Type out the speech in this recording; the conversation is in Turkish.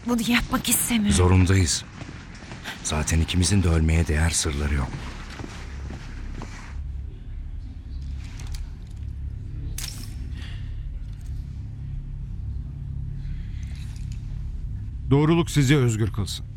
Bunu yapmak istemiyorum. Zorundayız. Zaten ikimizin de ölmeye değer sırları yok. Doğruluk sizi özgür kılsın.